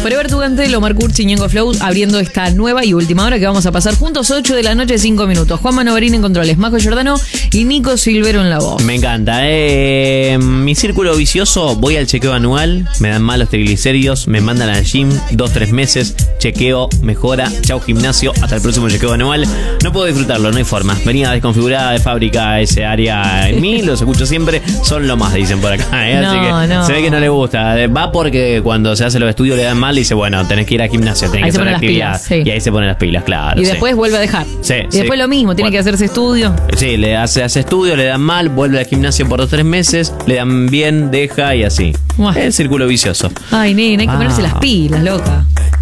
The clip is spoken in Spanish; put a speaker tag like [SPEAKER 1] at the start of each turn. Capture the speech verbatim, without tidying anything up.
[SPEAKER 1] Forever Tugantelo, Omar Kurz y Ñengo Flow abriendo esta nueva y última hora que vamos a pasar juntos, ocho de la noche, cinco minutos. Juan Manovarín en controles, Majo Giordano y Nico Silvero en la voz.
[SPEAKER 2] Me encanta. Eh, mi círculo vicioso, voy al chequeo anual, me dan mal los triglicéridos, me mandan al gym, dos, tres meses, chequeo, mejora, chau gimnasio, hasta el próximo chequeo anual. No puedo disfrutarlo, no hay forma. Venía desconfigurada de fábrica ese área en mí, los escucho siempre, son lo más, dicen por acá. ¿eh? Así
[SPEAKER 1] No,
[SPEAKER 2] que
[SPEAKER 1] no.
[SPEAKER 2] se ve que no le gusta. Va porque cuando se hace los estudios le dan mal y dice, bueno, tenés que ir al gimnasio, tenés
[SPEAKER 1] Ahí
[SPEAKER 2] que
[SPEAKER 1] se
[SPEAKER 2] hacer
[SPEAKER 1] ponen
[SPEAKER 2] la
[SPEAKER 1] las
[SPEAKER 2] actividad.
[SPEAKER 1] pilas, sí.
[SPEAKER 2] Y ahí se ponen las pilas, claro.
[SPEAKER 1] Y
[SPEAKER 2] sí.
[SPEAKER 1] después vuelve a dejar.
[SPEAKER 2] Sí,
[SPEAKER 1] y después
[SPEAKER 2] sí.
[SPEAKER 1] lo mismo, tiene
[SPEAKER 2] Bueno.
[SPEAKER 1] que hacerse estudio.
[SPEAKER 2] Sí, le hace, hace estudio, le dan mal, vuelve al gimnasio por dos tres meses, le dan bien, deja y así.
[SPEAKER 1] Buah.
[SPEAKER 2] El círculo vicioso.
[SPEAKER 1] Ay, nena, hay que
[SPEAKER 2] Ah.
[SPEAKER 1] ponerse las pilas, loca.